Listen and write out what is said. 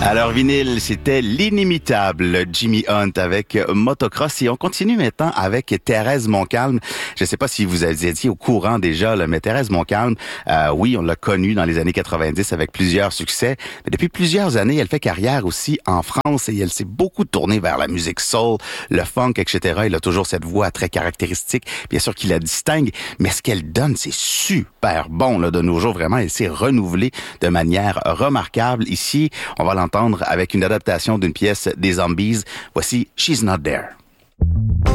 Alors, vinyle, c'était l'inimitable Jimmy Hunt avec Motocross. Et on continue maintenant avec Thérèse Montcalm. Je ne sais pas si vous étiez au courant déjà, là, mais Thérèse Montcalm, oui, on l'a connue dans les années 90 avec plusieurs succès. Mais depuis plusieurs années, elle fait carrière aussi en France et elle s'est beaucoup tournée vers la musique soul, le funk, etc. Elle a toujours cette voix très caractéristique, bien sûr qui la distingue. Mais ce qu'elle donne, c'est super bon là, de nos jours. Vraiment, elle s'est renouvelée de manière remarquable. Ici, on va l'entendre avec une adaptation d'une pièce des Zombies. Voici She's Not There.